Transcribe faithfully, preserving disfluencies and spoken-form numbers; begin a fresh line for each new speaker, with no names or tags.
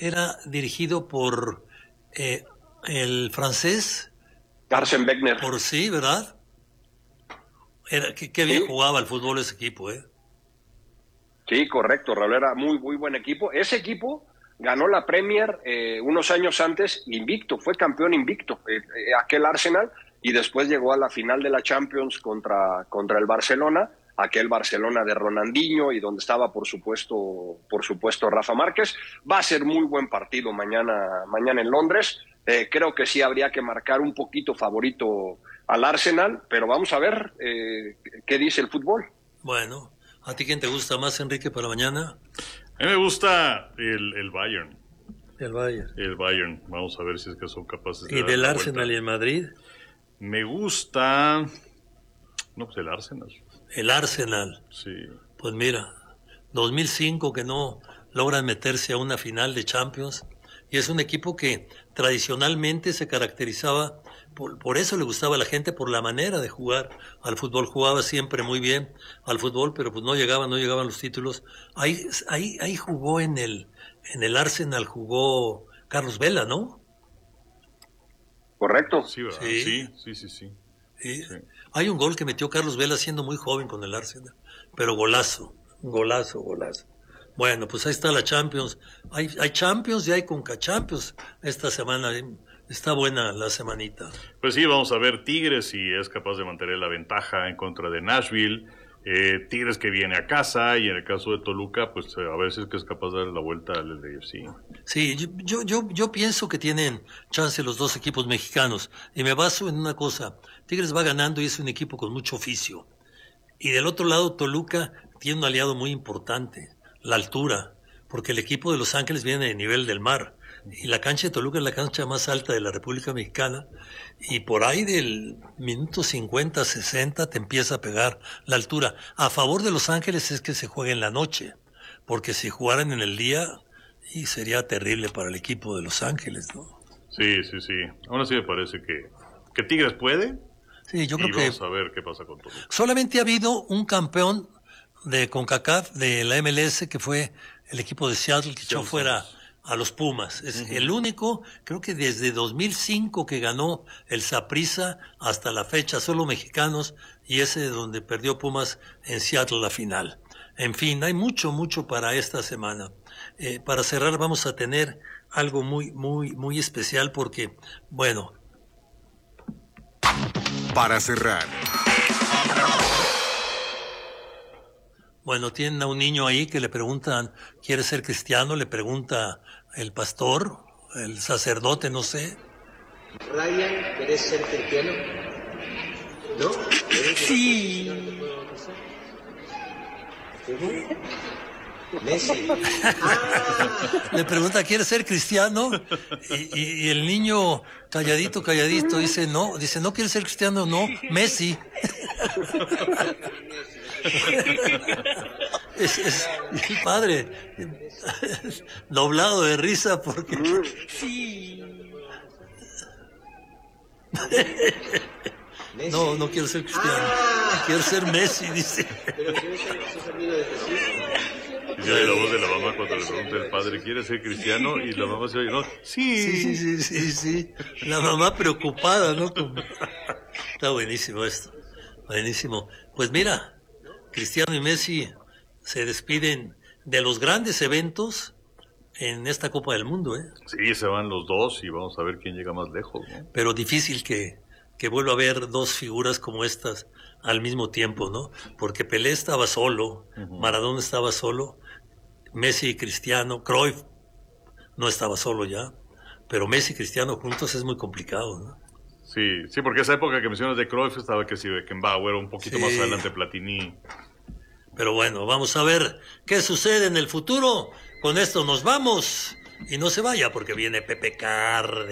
era dirigido por eh, el francés.
Arsène Wenger.
Por sí, ¿verdad? Era, qué, qué bien
Sí.
jugaba el fútbol ese equipo, ¿eh?
Sí, correcto, Raúl, era muy, muy buen equipo. Ese equipo ganó la Premier eh, unos años antes invicto, fue campeón invicto, eh, eh, aquel Arsenal, y después llegó a la final de la Champions contra, contra el Barcelona, aquel Barcelona de Ronaldinho y donde estaba, por supuesto, por supuesto Rafa Márquez. Va a ser muy buen partido mañana, mañana en Londres. Eh, creo que sí habría que marcar un poquito favorito al Arsenal, pero vamos a ver eh, qué dice el fútbol.
Bueno, ¿a ti quién te gusta más, Enrique, para mañana?
A mí me gusta el, el Bayern.
El Bayern.
El Bayern. Vamos a ver si es que son capaces de
¿Y
dar
del
la
Arsenal
vuelta.
y el Madrid?
Me gusta... No, pues el Arsenal.
El Arsenal.
Sí.
Pues mira, dos mil cinco que no logran meterse a una final de Champions, y es un equipo que tradicionalmente se caracterizaba, por, por eso le gustaba a la gente, por la manera de jugar al fútbol. Jugaba siempre muy bien al fútbol, pero pues no llegaban, no llegaban los títulos. Ahí, ahí, ahí jugó en el, en el Arsenal, jugó Carlos Vela, ¿no?
¿Correcto?
Sí, ¿verdad?
Sí.
Sí, sí, sí, sí.
Sí.
Sí.
Hay un gol que metió Carlos Vela siendo muy joven con el Arsenal, pero golazo, golazo, golazo. Bueno, pues ahí está la Champions. Hay, hay Champions y hay Conca Champions esta semana. Está buena la semanita.
Pues sí, vamos a ver Tigres si es capaz de mantener la ventaja en contra de Nashville. Eh, Tigres que viene a casa, y en el caso de Toluca, pues a ver si es que es capaz de darle la vuelta al L A F C.
Sí, yo, yo, yo, yo pienso que tienen chance los dos equipos mexicanos. Y me baso en una cosa. Tigres va ganando y es un equipo con mucho oficio. Y del otro lado, Toluca tiene un aliado muy importante, la altura, porque el equipo de Los Ángeles viene de nivel del mar. Y la cancha de Toluca es la cancha más alta de la República Mexicana, y por ahí del minuto cincuenta, sesenta te empieza a pegar la altura. A favor de Los Ángeles es que se juegue en la noche, porque si jugaran en el día, y sería terrible para el equipo de Los Ángeles, ¿no?
Sí, sí, sí. Aún así me parece que, que Tigres puede.
Sí, yo
y
creo que
vamos a ver qué pasa con Toluca.
solamente ha habido un campeón de CONCACAF de la M L S, que fue el equipo de Seattle, que echó
Seattle
fuera
Sounders.
a los Pumas. Es
Ujú.
el único, creo que desde dos mil cinco que ganó el Saprissa hasta la fecha, solo mexicanos, y ese donde perdió Pumas en Seattle la final. En fin, hay mucho, mucho para esta semana. Eh, para cerrar vamos a tener algo muy, muy, muy especial porque, bueno,
Para cerrar,
Bueno, tienen a un niño ahí que le preguntan, ¿quiere ser cristiano? Le pregunta el pastor, el sacerdote, no sé.
Ryan, ¿querés ser cristiano? ¿No?
Sí.
Messi.
Le pregunta, ¿quiere ser cristiano? Y, y- y el niño, calladito, calladito, dice, no, dice, no quiere ser cristiano, no, Messi. Es, es, el padre, doblado de risa porque... Sí.
Messi.
No, no quiero ser cristiano, quiero ser Messi, dice.
Pero querés ser, sos amigo de Jesús.
Y se oye la voz de la mamá cuando le pregunta el padre, ¿quiere ser cristiano? Y la mamá se oye, no, sí.
Sí, sí, sí, sí, sí. La mamá preocupada, ¿no? Como- Está buenísimo esto. Buenísimo. Pues mira, Cristiano y Messi se despiden de los grandes eventos en esta Copa del Mundo, ¿eh?
Sí, se van los dos y vamos a ver quién llega más lejos, ¿no?
Pero difícil que, que vuelva a haber dos figuras como estas al mismo tiempo, ¿no? Porque Pelé estaba solo,
Ujú.
Maradona estaba solo, Messi y Cristiano, Cruyff no estaba solo ya, pero Messi y Cristiano juntos es muy complicado, ¿no?
Sí, sí, porque esa época que mencionas de Cruyff estaba que si Beckenbauer, un poquito
Sí.
más adelante Platini.
Pero bueno, vamos a ver qué sucede en el futuro. Con esto nos vamos. Y no se vaya porque viene Pepe Cárdenas.